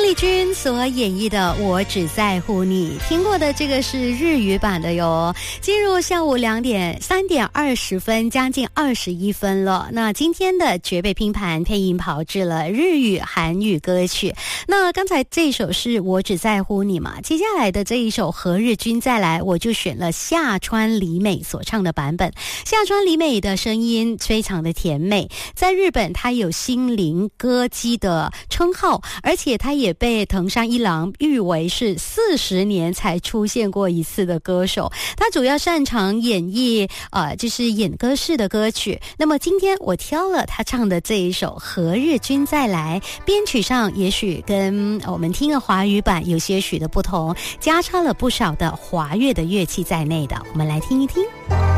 丽君所演绎的《我只在乎你》，听过的这个是日语版的哟。进入下午3点20分，将近21分了。那今天的绝配拼盘配音炮制了日语、韩语歌曲。那刚才这一首是我只在乎你嘛，接下来的这一首何日君再来，我就选了夏川里美所唱的版本。夏川里美的声音非常的甜美，在日本她有心灵歌姬的称号，而且她也被藤山一郎誉为是40年才出现过一次的歌手。她主要擅长演绎就是演歌式的歌曲。那么今天我挑了她唱的这一首何日君再来，编曲上也许跟我们听的华语版有些许的不同，加插了不少的华乐的乐器在内的，我们来听一听。